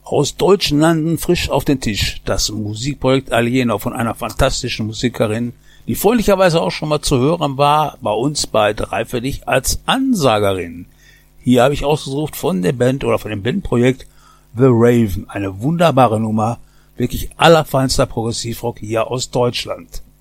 Aus deutschen Landen frisch auf den Tisch. Das Musikprojekt Aliena von einer fantastischen Musikerin, die freundlicherweise auch schon mal zu hören war, bei uns bei Drei für dich als Ansagerin. Hier habe ich ausgesucht von der Band oder von dem Bandprojekt The Raven. Eine wunderbare Nummer, wirklich allerfeinster Progressivrock hier aus Deutschland.